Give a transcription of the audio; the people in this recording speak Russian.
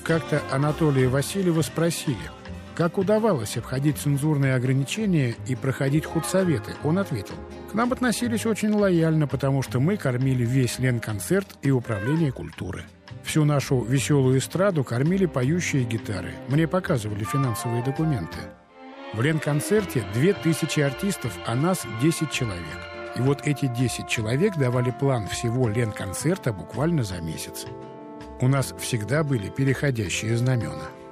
Как-то Анатолия Васильева спросили, как удавалось обходить цензурные ограничения и проходить худсоветы. Он ответил: к нам относились очень лояльно, потому что мы кормили весь Ленконцерт и управление культуры. Всю нашу веселую эстраду кормили поющие гитары. Мне показывали финансовые документы. В Ленконцерте 2000 артистов, а нас 10 человек. И вот эти 10 человек давали план всего Ленконцерта буквально за месяц. У нас всегда были переходящие знамена.